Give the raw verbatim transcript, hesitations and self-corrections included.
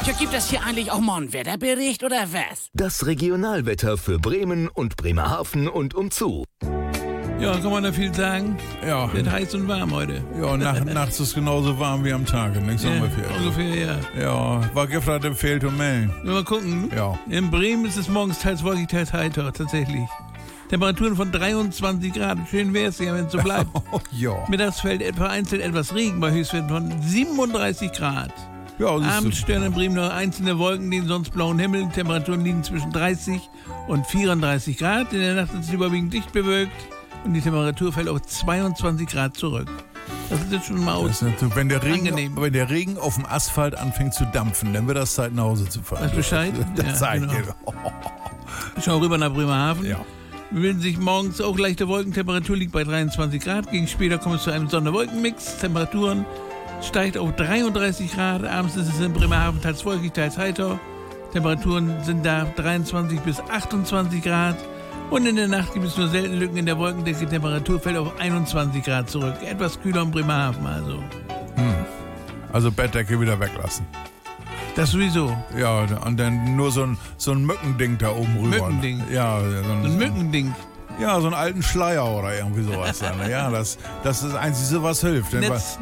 Ja, gibt es hier eigentlich auch mal einen Wetterbericht oder was? Das Regionalwetter für Bremen und Bremerhaven und umzu. Ja, kann man da viel sagen? Ja, Wird heiß und warm heute. ja nach, nachts ist genauso warm wie am Tage, nichts Ja, ungefähr. ungefähr, ja. Ja, war gestern im Feld und Melden. Mal gucken. Ja. In Bremen ist es morgens teils wolkig, teils heiter, tatsächlich. Temperaturen von dreiundzwanzig Grad. Schön wäre es ja, wenn es so bleibt. Oh, ja. Mittags fällt etwa einzeln etwas Regen bei Höchstwerten von siebenunddreißig Grad. Ja, das Abends ist stören in Bremen noch einzelne Wolken den sonst blauen Himmel. Temperaturen liegen zwischen dreißig und vierunddreißig Grad. In der Nacht ist es überwiegend dicht bewölkt und die Temperatur fällt auf zweiundzwanzig Grad zurück. Das ist jetzt schon mal aus. das ist natürlich, wenn, der Regen, Angenehm. wenn der Regen auf dem Asphalt anfängt zu dampfen, dann wird das Zeit, nach Hause zu fahren. Weißt du Bescheid? Das Ja, Zeit, genau. genau. Schau rüber nach Bremerhaven. Ja. Wir bilden sich morgens auch leichte Wolken. Temperatur liegt bei dreiundzwanzig Grad. Gegen später kommt es zu einem Sonne-Wolken-Mix. Temperaturen steigt auf dreiunddreißig Grad. Abends ist es in Bremerhaven teils wolkig, teils heiter. Temperaturen sind da dreiundzwanzig bis achtundzwanzig Grad. Und in der Nacht gibt es nur selten Lücken in der Wolkendecke. Temperatur fällt auf einundzwanzig Grad zurück. Etwas kühler in Bremerhaven also. Also Bettdecke wieder weglassen. Das sowieso. Ja, und dann nur so ein, so ein Mückending da oben rüber. Mückending? Ja, so ein, Ein Mückending. Ja, so einen alten Schleier oder irgendwie sowas. Dann. Ja, das, das ist das Einzige, was hilft. Denn Netz,